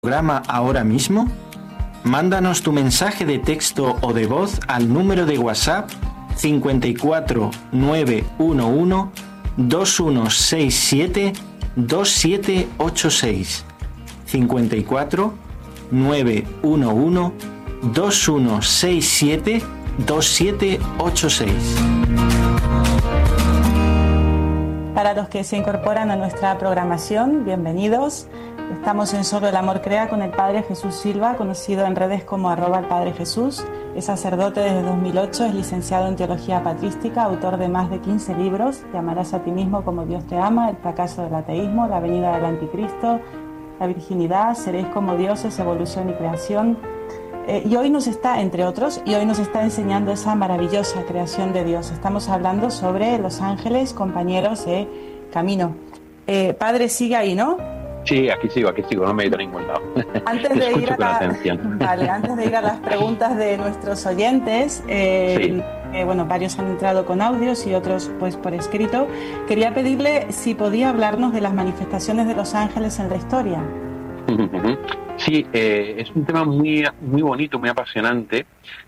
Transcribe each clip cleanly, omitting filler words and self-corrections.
Programa ahora mismo? Mándanos tu mensaje de texto o de voz al número de WhatsApp 54 911 2167 2786. 54 911 2167 2786. Para los que se incorporan a nuestra programación, bienvenidos. Estamos en Solo el Amor Crea con el Padre Jesús Silva, conocido en redes como @elPadreJesús. Es sacerdote desde 2008, es licenciado en Teología Patrística, autor de más de 15 libros: Te amarás a ti mismo como Dios te ama, El fracaso del ateísmo, La venida del anticristo, La virginidad, Seréis como dioses, Evolución y creación. Y hoy nos está, entre otros, enseñando esa maravillosa creación de Dios. Estamos hablando sobre los ángeles, compañeros de camino. Padre, sigue ahí, ¿no? Sí, aquí sigo, no me he ido a ningún lado. Antes de ir a las preguntas de nuestros oyentes, bueno, varios han entrado con audios y otros pues por escrito, quería pedirle si podía hablarnos de las manifestaciones de los ángeles en la historia. Sí, es un tema muy, muy bonito, muy apasionante,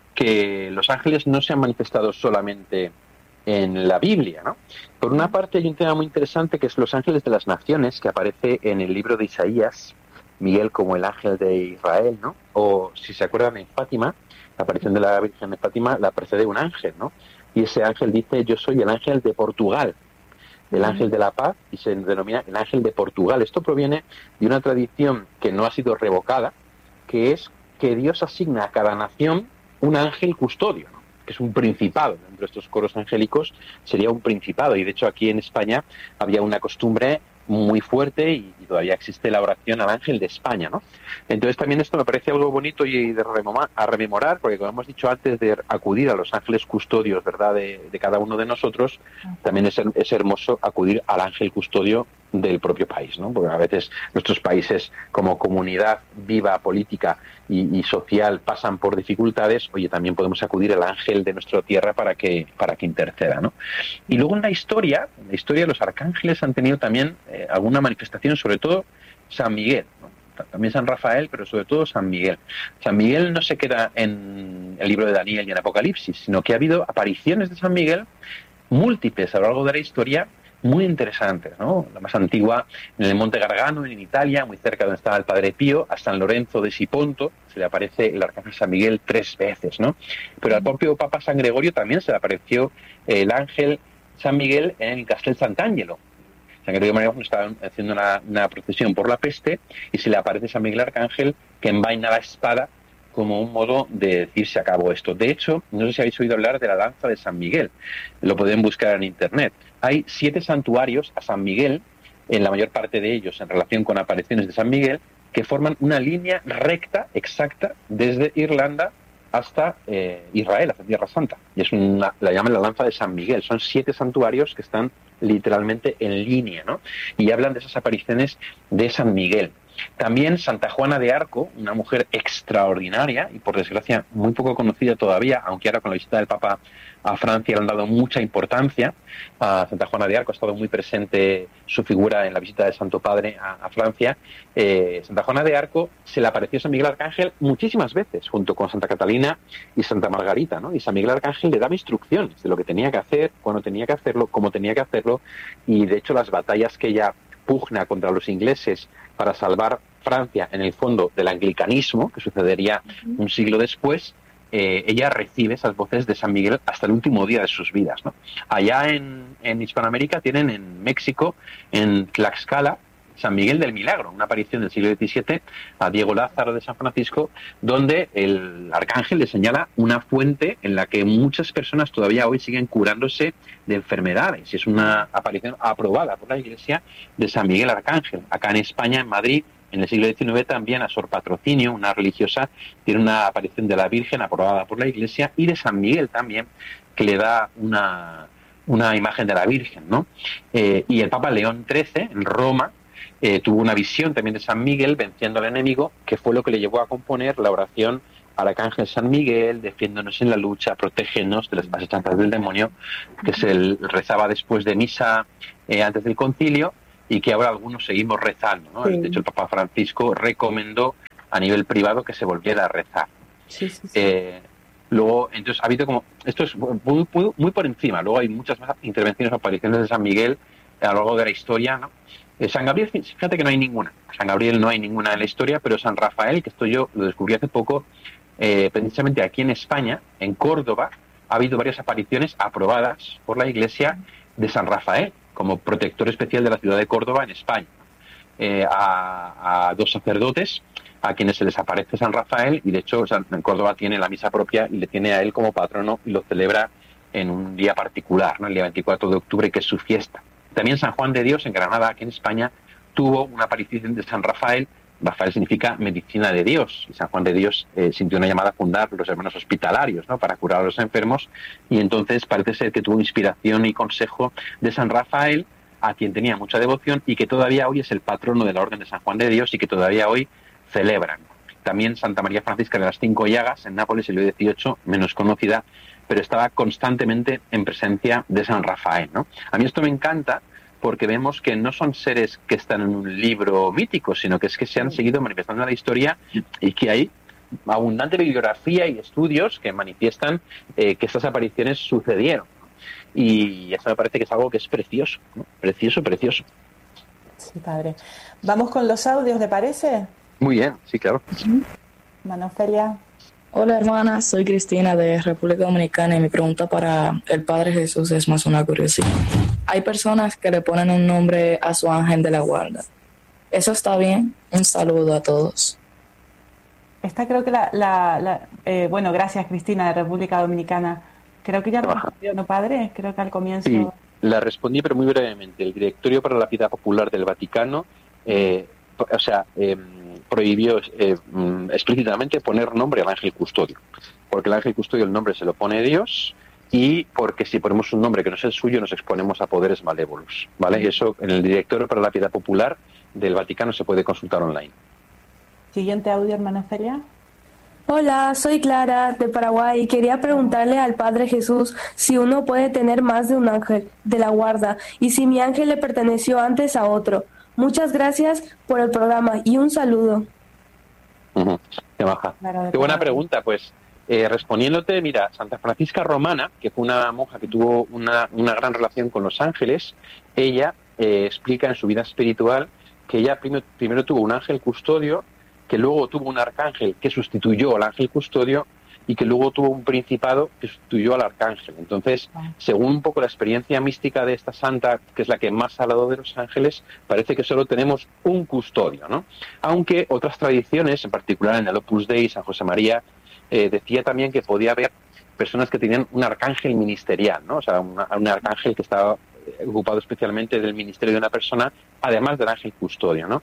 que los ángeles no se han manifestado solamente en la Biblia, ¿no? Por una parte hay un tema muy interesante que es los ángeles de las naciones, que aparece en el libro de Isaías, Miguel como el ángel de Israel, ¿no? O si se acuerdan, en Fátima, la aparición de la Virgen de Fátima la precede un ángel, ¿no? Y ese ángel dice: yo soy el ángel de Portugal, el ángel de la paz, y se denomina el ángel de Portugal. Esto proviene de una tradición que no ha sido revocada, que es que Dios asigna a cada nación un ángel custodio, ¿no? Que es un principado. Dentro de estos coros angélicos sería un principado, y de hecho aquí en España había una costumbre muy fuerte y todavía existe la oración al ángel de España, ¿no? Entonces también esto me parece algo bonito y de rememorar, porque como hemos dicho antes, de acudir a los ángeles custodios, ¿verdad?, de cada uno de nosotros, también es hermoso acudir al ángel custodio del propio país, ¿no? Porque a veces nuestros países como comunidad viva, política y social pasan por dificultades. Oye, también podemos acudir al ángel de nuestra tierra para que interceda, ¿no? Y luego en la historia los arcángeles han tenido también alguna manifestación, sobre todo San Miguel, ¿no? También San Rafael, pero sobre todo San Miguel. San Miguel no se queda en el libro de Daniel y en Apocalipsis, sino que ha habido apariciones de San Miguel múltiples a lo largo de la historia, muy interesantes, ¿no? La más antigua en el Monte Gargano, en Italia, muy cerca de donde estaba el Padre Pío. A San Lorenzo de Siponto se le aparece el arcángel San Miguel 3 veces, ¿no? Pero al propio Papa San Gregorio también se le apareció el ángel San Miguel en el Castel Sant'Angelo. San Gregorio María estaba haciendo una procesión por la peste y se le aparece San Miguel Arcángel, que envaina la espada como un modo de decir: se acabó esto. De hecho, no sé si habéis oído hablar de la danza de San Miguel. Lo pueden buscar en internet. Hay 7 santuarios a San Miguel, en la mayor parte de ellos en relación con apariciones de San Miguel, que forman una línea recta, exacta, desde Irlanda hasta Israel, hasta Tierra Santa. Y la llaman la danza de San Miguel. Son 7 santuarios que están literalmente en línea, ¿no? Y hablan de esas apariciones de San Miguel. También Santa Juana de Arco, una mujer extraordinaria y por desgracia muy poco conocida todavía, aunque ahora con la visita del Papa a Francia le han dado mucha importancia. A Santa Juana de Arco ha estado muy presente su figura en la visita del Santo Padre a Francia. Santa Juana de Arco se le apareció San Miguel Arcángel muchísimas veces, junto con Santa Catalina y Santa Margarita, ¿no? Y San Miguel Arcángel le daba instrucciones de lo que tenía que hacer, cuándo tenía que hacerlo, cómo tenía que hacerlo, y de hecho las batallas que ella pugna contra los ingleses para salvar Francia, en el fondo, del anglicanismo, que sucedería un siglo después, ella recibe esas voces de San Miguel hasta el último día de sus vidas, ¿no? Allá en Hispanoamérica tienen en México, en Tlaxcala, San Miguel del Milagro, una aparición del siglo XVII a Diego Lázaro de San Francisco, donde el arcángel le señala una fuente en la que muchas personas todavía hoy siguen curándose de enfermedades. Y es una aparición aprobada por la Iglesia de San Miguel Arcángel. Acá en España, en Madrid, en el siglo XIX, también a Sor Patrocinio, una religiosa, tiene una aparición de la Virgen aprobada por la Iglesia, y de San Miguel también, que le da una imagen de la Virgen, ¿no? Y el Papa León XIII, en Roma, tuvo una visión también de San Miguel venciendo al enemigo, que fue lo que le llevó a componer la oración al Arcángel San Miguel: defiéndonos en la lucha, protégenos de las asechanzas del demonio, que rezaba después de misa, antes del concilio, y que ahora algunos seguimos rezando, ¿no? Sí. De hecho, el Papa Francisco recomendó a nivel privado que se volviera a rezar. Sí. Luego, entonces, ha habido como... Esto es muy por encima. Luego hay muchas más intervenciones o apariciones de San Miguel a lo largo de la historia, ¿no? San Gabriel, fíjate que no hay ninguna. San Gabriel no hay ninguna en la historia, pero San Rafael, que esto yo lo descubrí hace poco, precisamente aquí en España, en Córdoba, ha habido varias apariciones aprobadas por la Iglesia de San Rafael como protector especial de la ciudad de Córdoba en España. A dos sacerdotes a quienes se les aparece San Rafael, y de hecho en Córdoba tiene la misa propia y le tiene a él como patrono y lo celebra en un día particular, ¿no? El día 24 de octubre, que es su fiesta. También San Juan de Dios, en Granada, aquí en España, tuvo una aparición de San Rafael. Rafael significa medicina de Dios, y San Juan de Dios sintió una llamada a fundar los hermanos hospitalarios, ¿no? Para curar a los enfermos, y entonces parece ser que tuvo inspiración y consejo de San Rafael, a quien tenía mucha devoción y que todavía hoy es el patrono de la Orden de San Juan de Dios y que todavía hoy celebran. También Santa María Francisca de las Cinco Llagas, en Nápoles, el Leo XVIII, menos conocida, pero estaba constantemente en presencia de San Rafael, ¿no? A mí esto me encanta porque vemos que no son seres que están en un libro mítico, sino que es que se han seguido manifestando en la historia y que hay abundante bibliografía y estudios que manifiestan que estas apariciones sucedieron, ¿no? Y eso me parece que es algo que es precioso, ¿no? Precioso. Sí, padre. ¿Vamos con los audios, le parece? Muy bien, sí, claro. Manofelia. Hola hermana, soy Cristina de República Dominicana y mi pregunta para el Padre Jesús es más una curiosidad. Hay personas que le ponen un nombre a su ángel de la guarda. ¿Eso está bien? Un saludo a todos. Esta creo que bueno, gracias Cristina de República Dominicana. Creo que ya lo respondió, ¿no, padre? Creo que al comienzo... Sí, la respondí, pero muy brevemente. El Directorio para la Piedad Popular del Vaticano prohibió explícitamente poner nombre al ángel custodio, porque el ángel custodio el nombre se lo pone Dios, y porque si ponemos un nombre que no es el suyo nos exponemos a poderes malévolos, ¿vale? Y eso en el Directorio para la Piedad Popular del Vaticano se puede consultar online. Siguiente audio, hermana Feria. Hola, soy Clara de Paraguay y quería preguntarle al Padre Jesús si uno puede tener más de un ángel de la guarda y si mi ángel le perteneció antes a otro. Muchas gracias por el programa y un saludo. Qué baja. Qué buena pregunta, pues. Respondiéndote, mira, Santa Francisca Romana, que fue una monja que tuvo una gran relación con los ángeles, ella explica en su vida espiritual que ella primero tuvo un ángel custodio, que luego tuvo un arcángel que sustituyó al ángel custodio y que luego tuvo un principado que sustituyó al arcángel. Entonces, según un poco la experiencia mística de esta santa, que es la que más ha hablado de los ángeles, parece que solo tenemos un custodio, ¿no? Aunque otras tradiciones, en particular en el Opus Dei, San José María, decía también que podía haber personas que tenían un arcángel ministerial, ¿no? O sea, un arcángel que estaba ocupado especialmente del ministerio de una persona, además del ángel custodio, ¿no?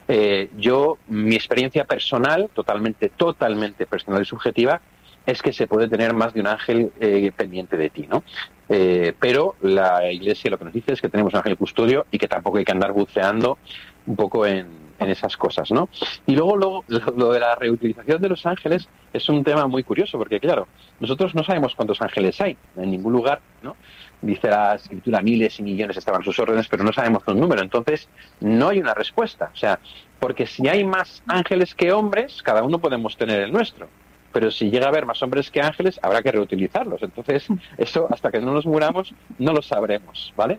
Mi experiencia personal, totalmente personal y subjetiva, es que se puede tener más de un ángel pendiente de ti, ¿no? Pero la Iglesia lo que nos dice es que tenemos un ángel custodio y que tampoco hay que andar buceando un poco en esas cosas, ¿no? Y luego lo de la reutilización de los ángeles es un tema muy curioso, porque claro, nosotros no sabemos cuántos ángeles hay en ningún lugar, ¿no? Dice la Escritura, miles y millones estaban sus órdenes, pero no sabemos un número. Entonces, no hay una respuesta. O sea, porque si hay más ángeles que hombres, cada uno podemos tener el nuestro. Pero si llega a haber más hombres que ángeles, habrá que reutilizarlos. Entonces, eso, hasta que no nos muramos, no lo sabremos, ¿vale?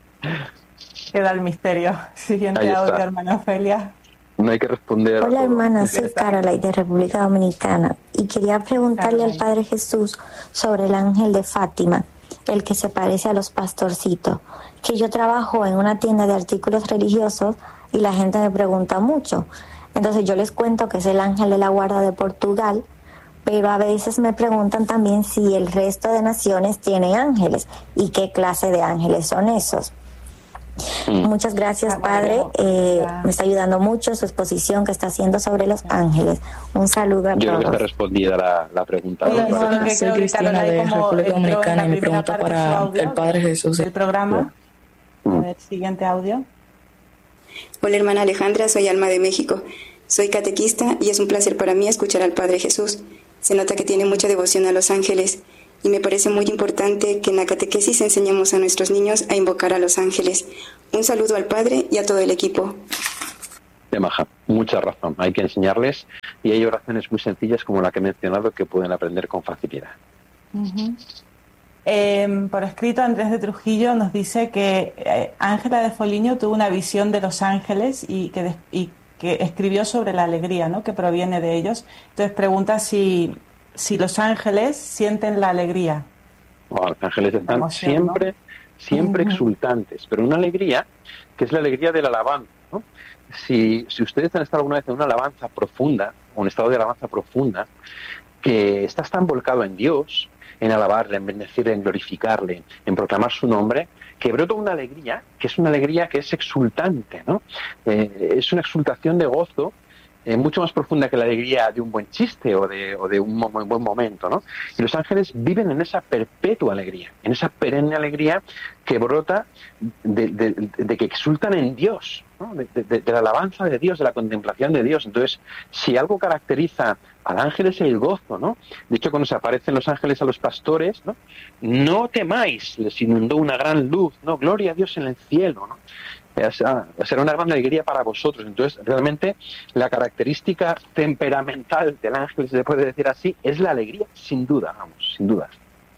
Queda el misterio. Siguiente audio, hermana Ofelia. No hay que responder. Hola hermana, soy Caroline de República Dominicana y quería preguntarle al Padre Jesús sobre el ángel de Fátima, el que se parece a los pastorcitos, que yo trabajo en una tienda de artículos religiosos y la gente me pregunta mucho. Entonces yo les cuento que es el ángel de la guarda de Portugal, pero a veces me preguntan también si el resto de naciones tienen ángeles y qué clase de ángeles son esos. Muchas gracias, Padre. Me está ayudando mucho su exposición que está haciendo sobre los ángeles. Un saludo a todos. Yo creo que está respondida la pregunta. Hola, soy Cristina de República Dominicana y mi pregunta para el Padre Jesús. El programa. A ver, siguiente audio. Hola, hermana Alejandra, soy Alma de México. Soy catequista y es un placer para mí escuchar al Padre Jesús. Se nota que tiene mucha devoción a los ángeles. y me parece muy importante que en la catequesis enseñemos a nuestros niños a invocar a los ángeles. Un saludo al Padre y a todo el equipo. De Maja, mucha razón. Hay que enseñarles y hay oraciones muy sencillas como la que he mencionado que pueden aprender con facilidad. Por escrito, Andrés de Trujillo nos dice que Ángela de Foligno tuvo una visión de los ángeles y que escribió sobre la alegría, ¿no?, que proviene de ellos. Entonces pregunta si los ángeles sienten la alegría. Los ángeles están emoción, siempre exultantes, pero una alegría que es la alegría de la alabanza, ¿no? Si ustedes han estado alguna vez en una alabanza profunda, un estado de alabanza profunda, que estás tan volcado en Dios, en alabarle, en bendecirle, en glorificarle, en proclamar su nombre, que brota una alegría, que es una alegría que es exultante, ¿no? Es una exultación de gozo mucho más profunda que la alegría de un buen chiste o de un buen momento, ¿no? Y los ángeles viven en esa perpetua alegría, en esa perenne alegría que brota de que exultan en Dios, ¿no? De la alabanza de Dios, de la contemplación de Dios. Entonces, si algo caracteriza al ángel es el gozo, ¿no? De hecho, cuando se aparecen los ángeles a los pastores, ¿no? No temáis, les inundó una gran luz, ¿no? Gloria a Dios en el cielo, ¿no? Será una gran alegría para vosotros. Entonces, realmente, la característica temperamental del ángel, si se puede decir así, es la alegría, sin duda, vamos, sin duda.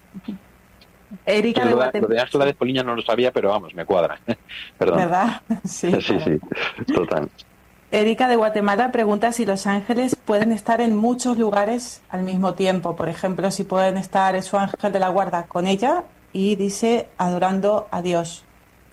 Erika lo de Ángela de Foligno no lo sabía, pero vamos, me cuadra. Perdón. ¿Verdad? Sí, sí, claro. Sí, total. Erika de Guatemala pregunta si los ángeles pueden estar en muchos lugares al mismo tiempo. Por ejemplo, si pueden estar en su ángel de la guarda con ella y dice adorando a Dios.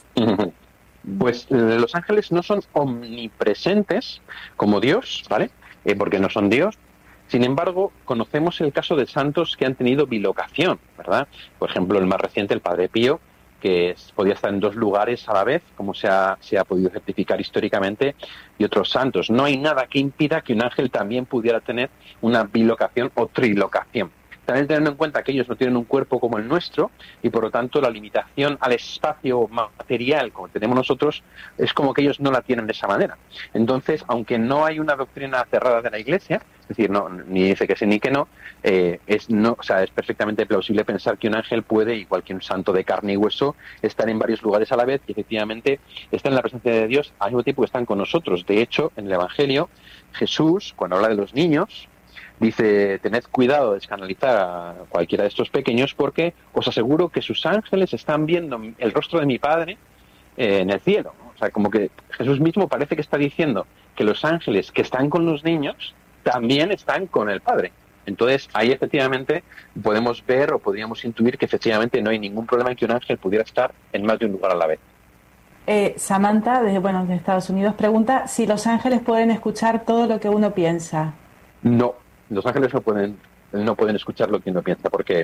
Pues los ángeles no son omnipresentes como Dios, ¿vale? Porque no son Dios. Sin embargo, conocemos el caso de santos que han tenido bilocación, ¿verdad? Por ejemplo, el más reciente, el Padre Pío, que podía estar en dos lugares a la vez, como se ha podido certificar históricamente, y otros santos. No hay nada que impida que un ángel también pudiera tener una bilocación o trilocación. También teniendo en cuenta que ellos no tienen un cuerpo como el nuestro y por lo tanto la limitación al espacio material como tenemos nosotros es como que ellos no la tienen de esa manera. Entonces, aunque no hay una doctrina cerrada de la Iglesia, es decir, no, ni dice que sí ni que no, es perfectamente plausible pensar que un ángel puede, igual que un santo de carne y hueso, estar en varios lugares a la vez y efectivamente están en la presencia de Dios al mismo tiempo que están con nosotros. De hecho, en el Evangelio, Jesús, cuando habla de los niños, dice, tened cuidado de escandalizar a cualquiera de estos pequeños porque os aseguro que sus ángeles están viendo el rostro de mi Padre en el cielo, ¿no? O sea, como que Jesús mismo parece que está diciendo que los ángeles que están con los niños también están con el Padre. Entonces, ahí efectivamente podemos ver o podríamos intuir que efectivamente no hay ningún problema en que un ángel pudiera estar en más de un lugar a la vez. Samantha, de Estados Unidos, pregunta si los ángeles pueden escuchar todo lo que uno piensa. No. Los ángeles no pueden escuchar lo que uno piensa porque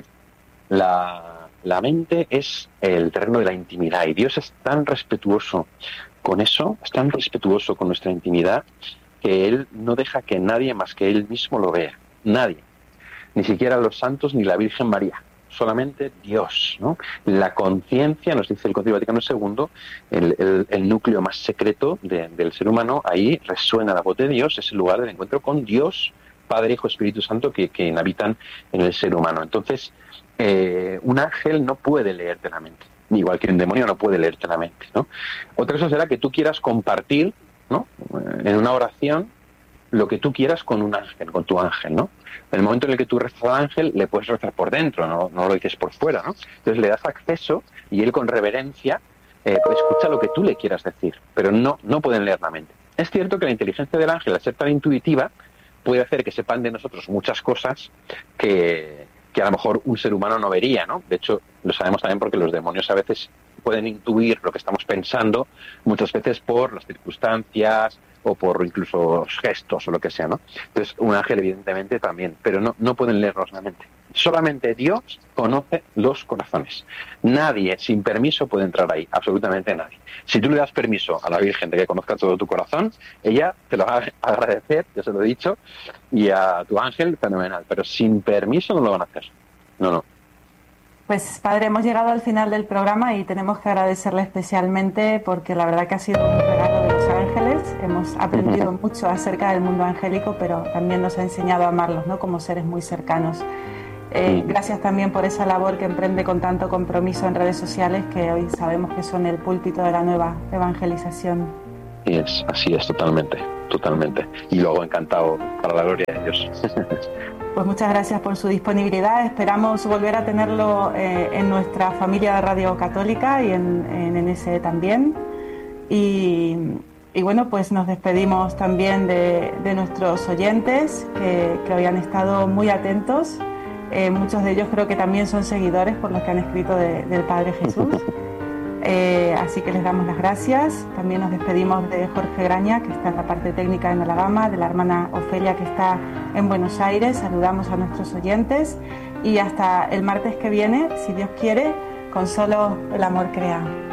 la mente es el terreno de la intimidad y Dios es tan respetuoso con eso, es tan respetuoso con nuestra intimidad que Él no deja que nadie más que Él mismo lo vea. Nadie. Ni siquiera los santos ni la Virgen María. Solamente Dios, ¿no? La conciencia, nos dice el Concilio Vaticano II, el núcleo más secreto del ser humano, ahí resuena la voz de Dios, es el lugar del encuentro con Dios, Padre, Hijo, Espíritu Santo, que habitan en el ser humano. Entonces, un ángel no puede leerte la mente, igual que un demonio no puede leerte la mente, ¿no? Otra cosa será que tú quieras compartir, ¿no?, en una oración lo que tú quieras con un ángel, con tu ángel, ¿no? En el momento en el que tú rezas al ángel, le puedes rezar por dentro, no lo dices por fuera, ¿no? Entonces le das acceso y él con reverencia escucha lo que tú le quieras decir, pero no pueden leer la mente. Es cierto que la inteligencia del ángel, al ser tan intuitiva, puede hacer que sepan de nosotros muchas cosas que a lo mejor un ser humano no vería, ¿no? De hecho, lo sabemos también porque los demonios a veces pueden intuir lo que estamos pensando, muchas veces por las circunstancias o por incluso los gestos o lo que sea, ¿no? Entonces, un ángel evidentemente también, pero no pueden leernos la mente. Solamente Dios conoce los corazones. Nadie sin permiso puede entrar ahí, absolutamente nadie. Si tú le das permiso a la Virgen de que conozca todo tu corazón, ella te lo va a agradecer, ya se lo he dicho, y a tu ángel, fenomenal. Pero sin permiso no lo van a hacer. No. Pues padre, hemos llegado al final del programa y tenemos que agradecerle especialmente porque la verdad que ha sido un regalo de los ángeles. Hemos aprendido mucho acerca del mundo angélico, pero también nos ha enseñado a amarlos, ¿no?, como seres muy cercanos. Gracias también por esa labor que emprende con tanto compromiso en redes sociales, que hoy sabemos que son el púlpito de la nueva evangelización. Así es, totalmente. Y luego encantado, para la gloria de Dios. Pues muchas gracias por su disponibilidad. Esperamos volver a tenerlo en nuestra familia de Radio Católica y en NSE también. Y bueno, pues nos despedimos también de nuestros oyentes que hoy han estado muy atentos. Muchos de ellos creo que también son seguidores por los que han escrito del Padre Jesús. Así que les damos las gracias. También nos despedimos de Jorge Graña, que está en la parte técnica en Alabama, de la hermana Ofelia, que está en Buenos Aires. Saludamos a nuestros oyentes y hasta el martes que viene, si Dios quiere, con Solo el Amor Crea.